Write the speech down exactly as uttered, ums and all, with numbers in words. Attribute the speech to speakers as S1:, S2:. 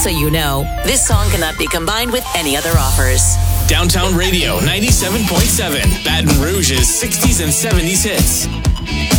S1: Just so you know, this song cannot be combined with any other offers.
S2: Downtown Radio ninety-seven point seven, Baton Rouge's sixties and seventies hits.